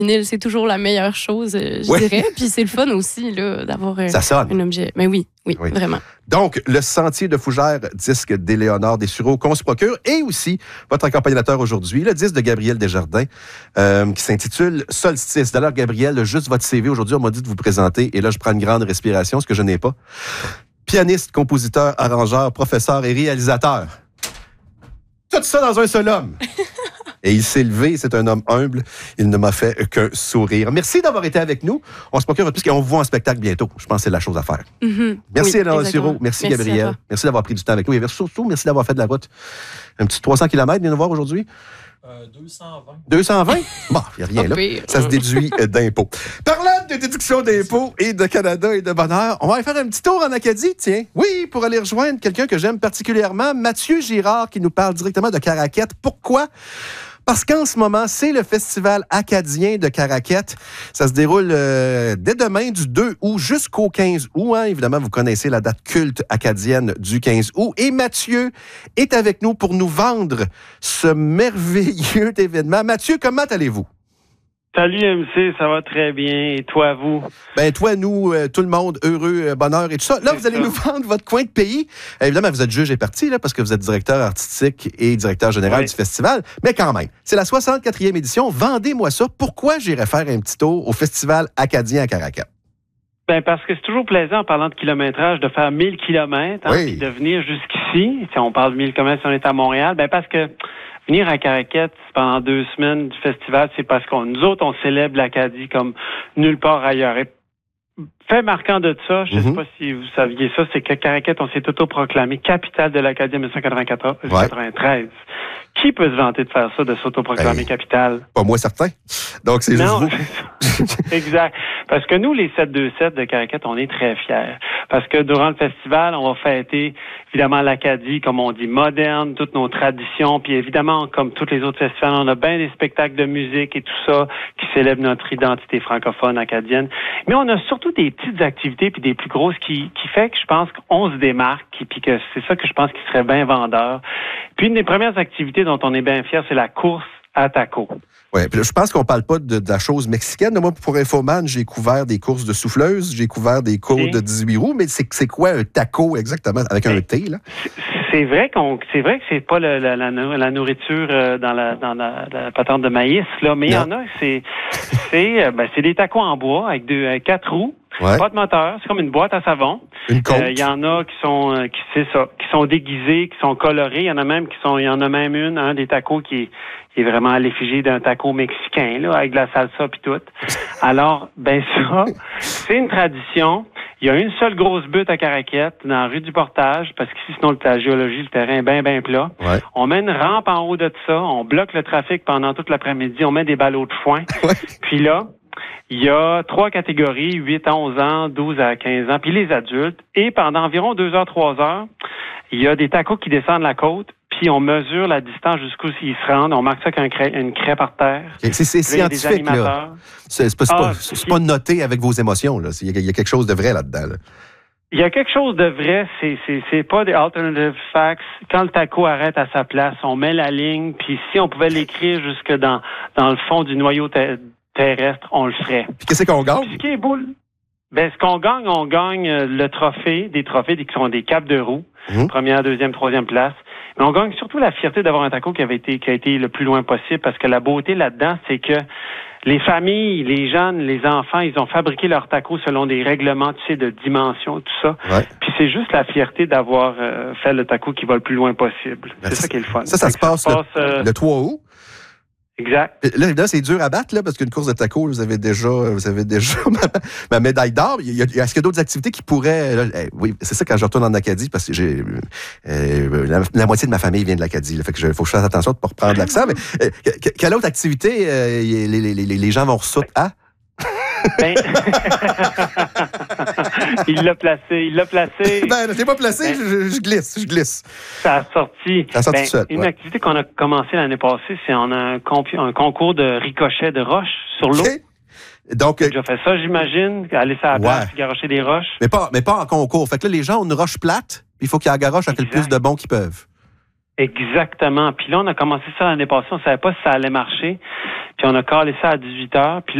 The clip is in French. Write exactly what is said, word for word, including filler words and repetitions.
vinyle, c'est toujours la meilleure chose, je oui. dirais. Puis c'est le fun aussi là, d'avoir un, un objet. Mais oui, oui, oui, vraiment. Donc, le Sentier de Fougères, disque d'Éléonore Dessureau qu'on se procure, et aussi votre accompagnateur aujourd'hui, le disque de Gabriel Desjardins, euh, qui s'intitule Solstice. D'ailleurs, Gabriel, juste votre C V aujourd'hui, on m'a dit de vous présenter, et là, je prends une grande respiration, ce que je n'ai pas. Pianiste, compositeur, arrangeur, professeur et réalisateur. Tout ça dans un seul homme. Et il s'est levé, c'est un homme humble. Il ne m'a fait qu'un sourire. Merci d'avoir été avec nous. On se procure plus qu'on vous voit en spectacle bientôt. Je pense que c'est la chose à faire. Mm-hmm. Merci, oui, Éléonore Dessureau. Merci, merci, Gabriel. Merci d'avoir pris du temps avec nous. Et surtout, merci d'avoir fait de la route. Un petit trois cents kilomètres, viens nous voir aujourd'hui. Euh, deux cent vingt. deux cent vingt? Bon, il n'y a rien là. Ça se déduit d'impôts. Parlant de déduction d'impôts et de Canada et de bonheur, on va aller faire un petit tour en Acadie, tiens. Oui, pour aller rejoindre quelqu'un que j'aime particulièrement, Mathieu Girard, qui nous parle directement de Caraquette. Pourquoi? Parce qu'en ce moment, c'est le Festival acadien de Caraquette. Ça se déroule euh, dès demain, du deux août jusqu'au quinze août. Hein. Évidemment, vous connaissez la date culte acadienne du quinze août. Et Mathieu est avec nous pour nous vendre ce merveilleux événement. Mathieu, comment allez-vous? Salut M C, ça va très bien. Et toi, vous? Ben toi, nous, euh, tout le monde, heureux, euh, bonheur et tout ça. Là, c'est vous allez ça. Nous vendre votre coin de pays. Euh, évidemment, vous êtes juge et parti, là, parce que vous êtes directeur artistique et directeur général oui. du festival. Mais quand même, c'est la soixante-quatrième édition. Vendez-moi ça. Pourquoi j'irais faire un petit tour au Festival acadien à Caraquette? Ben parce que c'est toujours plaisant, en parlant de kilométrage, de faire mille kilomètres, hein, oui. puis de venir jusqu'ici. Si on parle de mille kilomètres si on est à Montréal, ben parce que venir à Caraquette pendant deux semaines du festival, c'est parce qu'on nous autres, on célèbre l'Acadie comme nulle part ailleurs. Et fait marquant de ça, je ne mm-hmm. sais pas si vous saviez ça, c'est que Caraquette, on s'est autoproclamé capitale de l'Acadie en dix-neuf cent quatre-vingt-quatorze, ouais. quatre-vingt-treize. Qui peut se vanter de faire ça, de s'autoproclamer hey, capitale? Pas moi certain. Donc c'est non, juste vous. Exact. Parce que nous, les sept deux sept de Caraquette, on est très fiers. Parce que durant le festival, on va fêter évidemment l'Acadie, comme on dit, moderne, toutes nos traditions. Puis évidemment, comme tous les autres festivals, on a bien des spectacles de musique et tout ça qui célèbrent notre identité francophone acadienne. Mais on a surtout des petites activités puis des plus grosses qui, qui fait que je pense qu'on se démarque puis que c'est ça que je pense qui serait bien vendeur. Puis une des premières activités dont on est bien fiers, c'est la course à taco. Oui, puis je pense qu'on parle pas de, de la chose mexicaine. Moi, pour Infoman, j'ai couvert des courses de souffleuses, j'ai couvert des courses de dix-huit roues, mais c'est, c'est quoi un taco exactement, avec un T, là? C'est vrai qu'on, c'est vrai que c'est pas le, la, la, la nourriture euh, dans la dans la, la patente de maïs, là, mais il y en a, c'est c'est ben, c'est des tacos en bois avec deux avec quatre roues. Ouais. Pas de moteur, c'est comme une boîte à savon. Une côte. Il euh, y en a qui sont, euh, qui c'est ça, qui sont déguisés, qui sont colorés. Il y en a même qui sont, il y en a même une, un des tacos qui est, qui est vraiment à l'effigie d'un taco mexicain là, avec de la salsa puis tout. Alors, ben ça, c'est une tradition. Il y a une seule grosse butte à Caraquette, dans la rue du Portage, parce qu'ici, sinon, la géologie, le terrain est bien, bien plat. Ouais. On met une rampe en haut de ça, on bloque le trafic pendant toute l'après-midi, on met des ballots de foin. Ouais. Puis là, il y a trois catégories, huit à onze ans, douze à quinze ans, puis les adultes. Et pendant environ deux heures, trois heures, il y a des tacos qui descendent la côte, puis on mesure la distance jusqu'où ils se rendent. On marque ça avec craie, une craie par terre. C'est, c'est là, scientifique, là. C'est, c'est, pas, c'est, ah, pas, c'est, c'est pas noté avec vos émotions, là. Il y, y a quelque chose de vrai là-dedans, là. Il y a quelque chose de vrai, c'est, c'est, c'est pas des alternative facts. Quand le taco arrête à sa place, on met la ligne, puis si on pouvait l'écrire jusque dans, dans le fond du noyau ter- terrestre, on le ferait. Puis qu'est-ce qu'on gagne? Puis ce qui est beau, ben, ce qu'on gagne, on gagne le trophée, des trophées qui sont des capes de roue, mmh. première, deuxième, troisième place. Mais on gagne surtout la fierté d'avoir un taco qui avait été, qui a été le plus loin possible, parce que la beauté là-dedans, c'est que les familles, les jeunes, les enfants, ils ont fabriqué leur taco selon des règlements, tu sais, de dimension, tout ça. Ouais. Puis c'est juste la fierté d'avoir euh, fait le taco qui va le plus loin possible. Ben, c'est ça qui est le fun. Ça, ça, se passe, ça se passe le, euh... le trois août. Exact. Là, là, c'est dur à battre, là, parce qu'une course de taco, vous avez déjà, vous avez déjà ma, ma médaille d'or. Il y a, est-ce qu'il y a d'autres activités qui pourraient... Là, eh, oui, c'est ça, quand je retourne en Acadie, parce que j'ai euh, la, la moitié de ma famille vient de l'Acadie. Là, fait que je, faut que je fasse attention de ne pas reprendre l'accent. Mais euh, quelle autre activité euh, les, les, les, les gens vont ressauter à? Ben... il l'a placé, il l'a placé. Ben, je l'ai pas placé, ben... je, je glisse, je glisse. Ça a sorti. Ça a sorti ben, seul, une ouais. activité qu'on a commencé l'année passée, c'est on a un, comp- un concours de ricochet de roches sur l'eau. Okay. Donc, j'ai déjà fait ça, j'imagine, aller sur la plage et garocher des roches. Mais pas, mais pas en concours. Fait que là, les gens ont une roche plate, puis il faut qu'ils en garochent avec le plus de bons qu'ils peuvent. Exactement. Puis là, on a commencé ça l'année passée. On ne savait pas si ça allait marcher. Puis on a calé ça à dix-huit heures. Puis